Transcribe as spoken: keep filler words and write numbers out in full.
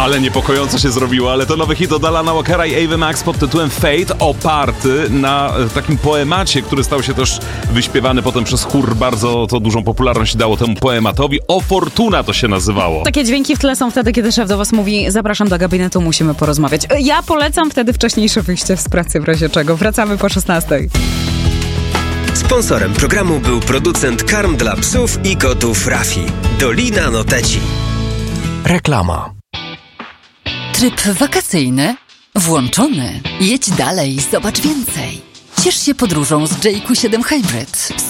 Ale niepokojąco się zrobiło, ale to nowy hit od Alana Walkera i Ava Max pod tytułem Fate, oparty na takim poemacie, który stał się też wyśpiewany potem przez chór. Bardzo to dużą popularność dało temu poematowi. O Fortuna to się nazywało. Takie dźwięki w tle są wtedy, kiedy szef do was mówi: zapraszam do gabinetu, musimy porozmawiać. Ja polecam wtedy wcześniejsze wyjście z pracy, w razie czego. Wracamy po szesnastej. Sponsorem programu był producent karm dla psów i kotów Rafi. Dolina Noteci. Reklama. Tryb wakacyjny włączony. Jedź dalej, zobacz więcej. Ciesz się podróżą z J Q siedem Hybrid.